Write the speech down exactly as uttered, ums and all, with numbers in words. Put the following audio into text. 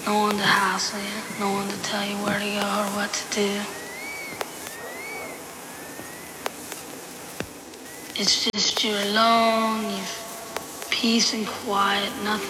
No one to hassle you. No one to tell you where to go or what to do. It's just you alone, you've peace and quiet, nothing